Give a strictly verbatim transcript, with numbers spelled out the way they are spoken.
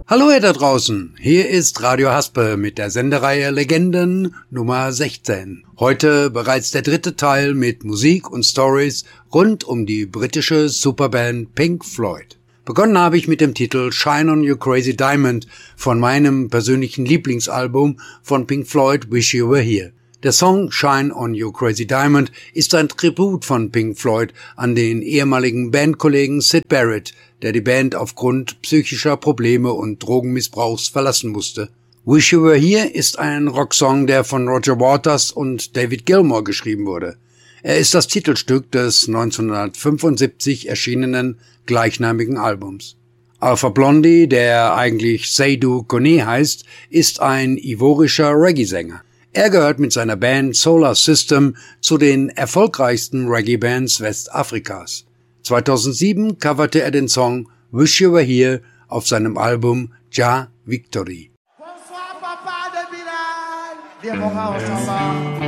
Hallo ihr da draußen, hier ist Radio Haspe mit der Sendereihe Legenden Nummer sechzehn. Heute bereits der dritte Teil mit Musik und Stories rund um die britische Superband Pink Floyd. Begonnen habe ich mit dem Titel Shine on You Crazy Diamond von meinem persönlichen Lieblingsalbum von Pink Floyd, Wish You Were Here. Der Song Shine on You Crazy Diamond ist ein Tribut von Pink Floyd an den ehemaligen Bandkollegen Syd Barrett, der die Band aufgrund psychischer Probleme und Drogenmissbrauchs verlassen musste. Wish You Were Here ist ein Rocksong, der von Roger Waters und David Gilmour geschrieben wurde. Er ist das Titelstück des neunzehnhundertfünfundsiebzig erschienenen gleichnamigen Albums. Alpha Blondy, der eigentlich Seydou Kone heißt, ist ein ivorischer Reggae-Sänger. Er gehört mit seiner Band Solar System zu den erfolgreichsten Reggae-Bands Westafrikas. zweitausendsieben coverte er den Song Wish You Were Here auf seinem Album Ja Victory.